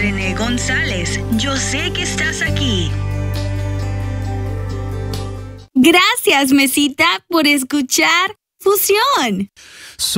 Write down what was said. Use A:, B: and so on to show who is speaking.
A: René González. Yo sé que estás aquí.
B: Gracias, Mesita, por escuchar Fusión.